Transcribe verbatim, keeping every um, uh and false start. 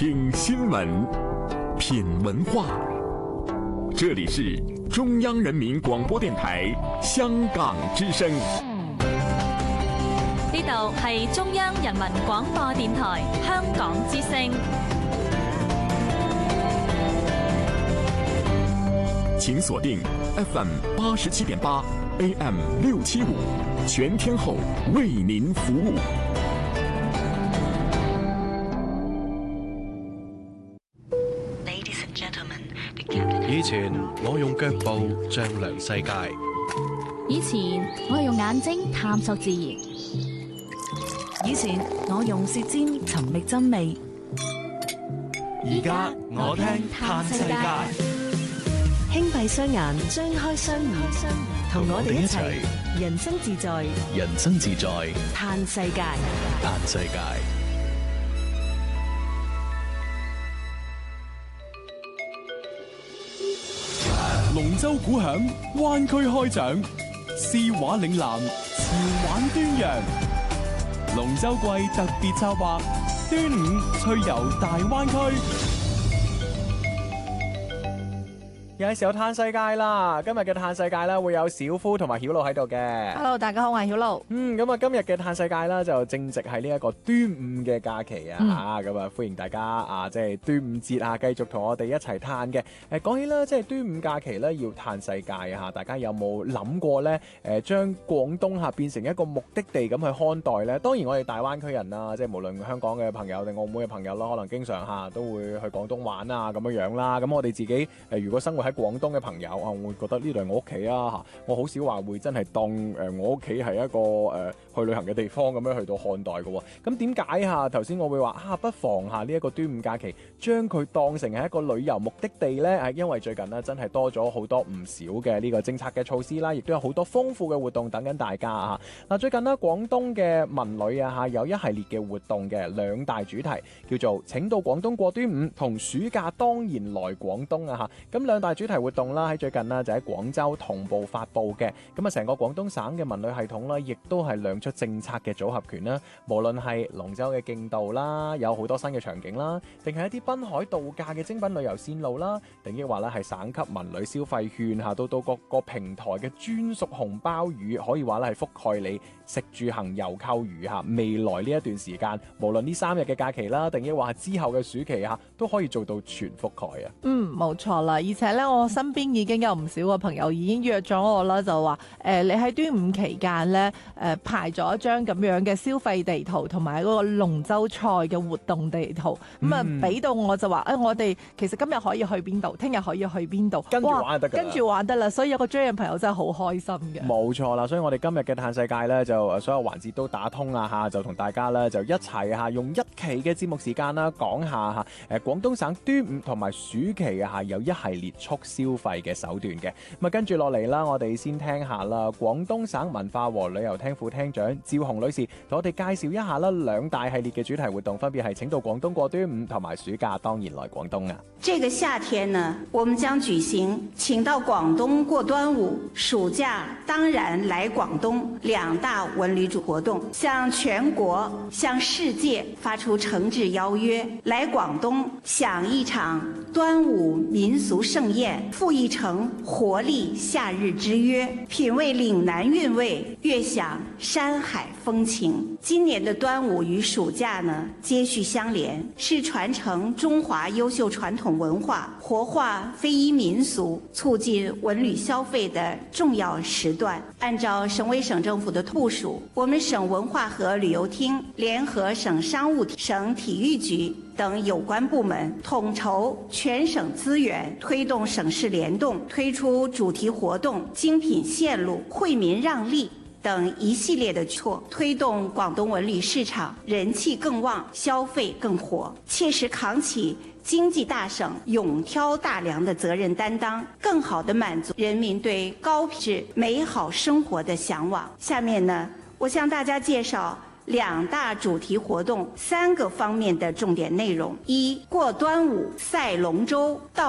听新闻，品文化。这里是中央人民廣播電台香港之聲。 呢度係中央人民廣播電台香港之聲。 請鎖定 F M 八十七點八 A M 六七五，全天候為您服務。 以前我用腳步丈量世界， 以前我係用眼睛探索自然， 以前我用舌尖尋覓真味， 而家我聽嘆世界。 輕閉雙眼，張開雙耳，同我哋一齊人生自在， 人生自在嘆世界， 嘆世界。 龍舟鼓響，灣區開獎，詩畫嶺南，潮玩端陽。龍舟季特別策劃，端午趣遊大灣區。有時候嘆世界啦，今日嘅嘆世界啦，會有小夫同埋曉露喺度嘅。 Hello， 大家好，我係曉露。 嗯，咁啊，今日嘅嘆世界啦，就正值係呢一個端午嘅假期啊，吓咁啊，歡迎大家啊，即係端午節啊，繼續同我哋一齊嘆嘅。誒，講起啦，即係端午假期咧，要嘆世界啊，吓，大家有冇諗過咧？誒，將廣東吓變成一個目的地咁去看待咧？當然，我哋大灣區人啦，即係無論香港嘅朋友定澳門嘅朋友啦，可能經常吓都會去廣東玩啊，咁樣樣啦。咁我哋自己誒，如果生活喺廣東嘅朋友啊，我會覺得呢度係我屋企啊嚇，我好少話會真係當誒我屋企係一個誒、呃、去旅行嘅地方咁樣去到看待嘅喎。咁點解嚇頭先我會話啊，不妨下呢一個端午假期將佢當成係一個旅遊目的地呢？係因為最近呢真係多咗好多唔少嘅呢個政策嘅措施啦，亦都有好多豐富嘅活動等緊大家啊！嗱，最近呢廣東嘅文旅啊嚇有一系列嘅活動嘅兩大主題，叫做請到廣東過端午同暑假當然來廣東啊嚇。咁兩大主題活動啦，喺最近呢就喺廣州同步發布嘅。咁啊，成個廣東省嘅文旅系統啦，亦都係亮出政策嘅組合拳啦。無論係龍舟嘅競渡啦，有好多新嘅場景啦，定係一啲濱海度假嘅精品旅遊線路啦，定抑或咧係省級文旅消費券嚇，到到各個平台嘅專屬紅包雨，可以話咧係覆蓋你食住行遊購娛嚇。未來呢一段時間，無論呢三日嘅假期啦，定抑或係之後嘅暑期嚇，都可以做到全覆蓋啊。 嗯，冇錯啦，而且咧，我身邊已經有唔少嘅朋友已經約咗我啦，就話誒、呃，你喺端午期間咧，誒、呃、排咗一張咁樣嘅消費地圖，同埋嗰個龍舟賽嘅活動地圖，咁啊俾到我就話，誒、哎、我哋其實今日可以去邊度，聽日可以去邊度， 跟住玩就得㗎啦， 跟住玩得啦，所以有個追嘅朋友真係好開心嘅。冇錯啦，所以我哋今日嘅嘆世界咧，就所有環節都打通啊嚇，就同大家咧就一齊嚇用一期嘅節目時間啦，講下嚇誒廣東省端午同埋暑期啊嚇有一系列促消費嘅手段嘅。咁啊，跟住落嚟啦，我哋先聽下啦，廣東省文化和旅遊廳副廳長趙紅女士同我哋介紹一下啦，兩大系列嘅主題活動分別係請到廣東過端午同埋暑假當然來廣東啊。 這個夏天呢，我們將舉行請到廣東過端午、暑假當然來廣東兩大文旅主活動，向全國、向世界發出誠摯邀約，來廣東享一場端午民俗盛宴，赴一城活力夏日之約，品味嶺南韻味，悅享山海風情。今年的端午與暑假呢，接續相連，是傳承中華優秀傳統文化、活化非遺民俗、促進文旅消費的重要時段。按照省委省政府的部署，我們省文化和旅遊廳聯合省商務廳、省體育局等有關部門，統籌全省資源，推動省市聯動，推出主題活動、精品線路、惠民讓利等一系列的措，推動廣東文旅市場人氣更旺，消費更火，切實扛起經濟大省勇挑大梁的責任擔當，更好地滿足人民對高品質美好生活的向往。下面呢，我向大家介紹兩大主題活動三個方面的重點內容：一、過端午賽龍舟到